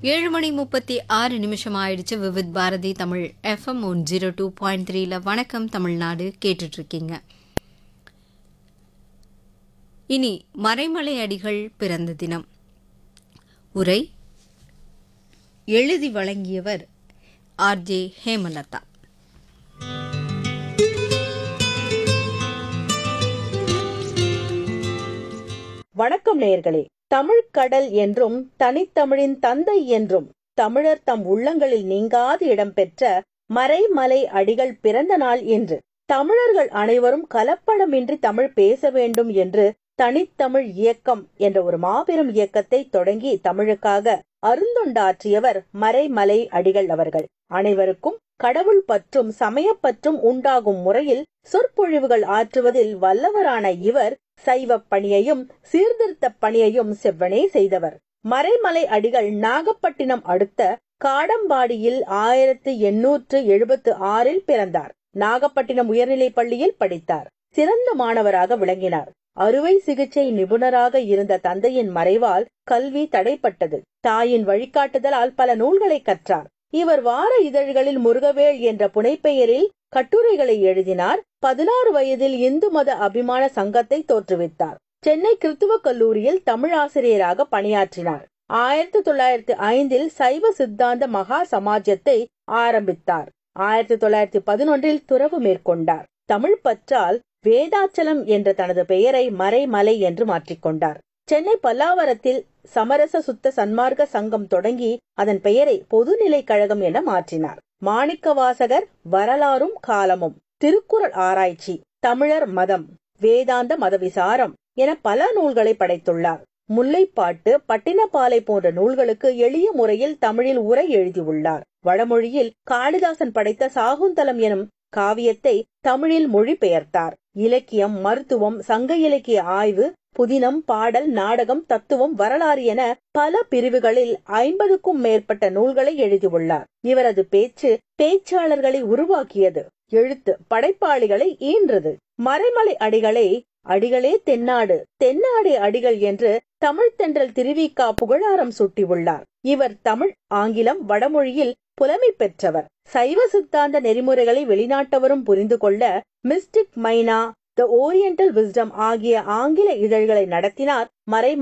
7:36 ஆயிடுச்சு. விவித் பாரதி தமிழ் FM 102.3ல வணக்கம் தமிழ்நாடு கேட்டுட்டு இருக்கீங்க. இனி மறைமலை அடிகள் பிறந்த தினம். உரை எழுதி வழங்கியவர் RJ ஹேமலதா. வணக்கம் நேயர்களே. தமிழ் கடல் என்றும் தனித்தமிழின் தந்தை என்றும் தமிழர் தம் உள்ளங்களில் நீங்காது இடம்பெற்ற மறைமலை அடிகள் பிறந்த நாள் என்று தமிழர்கள் அனைவரும் கலப்படமின்றி தமிழ் பேச வேண்டும் என்று தனித்தமிழ் இயக்கம் என்ற ஒரு மாபெரும் இயக்கத்தை தொடங்கி தமிழுக்காக அருந்தொண்டாற்றியவர் மறைமலை அடிகள் அவர்கள். அனைவருக்கும் கடவுள் பற்றும் சமயப்பற்றும் உண்டாகும் முறையில் சொற்பொழிவுகள் ஆற்றுவதில் வல்லவரான இவர் சைவ பணியையும் சீர்திருத்த பணியையும் செவ்வனே செய்தவர். மறைமலை அடிகள் நாகப்பட்டினம் அடுத்த காடம்பாடியில் 1876 பிறந்தார். நாகப்பட்டினம் உயர்நிலைப் பள்ளியில் படித்தார். சிறந்த மாணவராக விளங்கினார். அறுவை சிகிச்சை நிபுணராக இருந்த தந்தையின் மறைவால் கல்வி தடைப்பட்டது. தாயின் வழிகாட்டுதலால் பல நூல்களை கற்றார். இவர் வார இதழ்களில் முருகவேள் என்ற புனைப்பெயரில் கட்டுரைகளை எழுதினார். 16 வயதில் இந்து மத அபிமான சங்கத்தை தோற்றுவித்தார். சென்னை கிறித்துவ கல்லூரியில் தமிழ் ஆசிரியராக பணியாற்றினார். 1905 சைவ சித்தாந்த மகா சமாஜத்தை ஆரம்பித்தார். 1911 துறவு மேற்கொண்டார். தமிழ் பற்றால் வேதாச்சலம் என்ற தனது பெயரை மறைமலை என்று மாற்றிக்கொண்டார். சென்னை பல்லாவரத்தில் சமரச சுத்த சன்மார்க்க சங்கம் தொடங்கி அதன் பெயரை பொதுநிலை கழகம் என மாற்றினார். மாணிக்கவாசகர் வரலாறும் காலமும், திருக்குறள் ஆராய்ச்சி, தமிழர் மதம், வேதாந்த மதவிசாரம் என பல நூல்களை படைத்துள்ளார். முல்லைப்பாட்டு, பட்டினப்பாலை போன்ற நூல்களுக்கு எளிய முறையில் தமிழில் உரை எழுதியுள்ளார். வடமொழியில் காளிதாசன் படைத்த சாகுந்தலம் எனும் காவியத்தை தமிழில் மொழிபெயர்த்தார். இலக்கியம், மருத்துவம், சங்க இலக்கிய ஆய்வு, புதினம், பாடல், நாடகம், தத்துவம், வரலாறு என பல பிரிவுகளில் 50க்கும் மேற்பட்ட நூல்களை எழுதியுள்ளார். இவரது பேச்சு பேச்சாளர்களை உருவாக்கியது. எழுத்து படைப்பாளிகளை ஈன்றது. மறைமலை அடிகளை அடிகளே தென்னாடு, தென்னாடே அடிகள் என்று தமிழ் தென்றல் திருவிக்கா புகழாரம் சூட்டியுள்ளார். இவர் தமிழ், ஆங்கிலம், வடமொழியில் புலமை பெற்றவர். சைவ சித்தாந்த நெறிமுறைகளை வெளிநாட்டவரும் புரிந்து கொள்ள மிஸ்டிக் மைனா, தி ஓரியண்டல் விஸ்டம் ஆகிய ஆங்கில இதழ்களை நடத்தினார். மறைமலை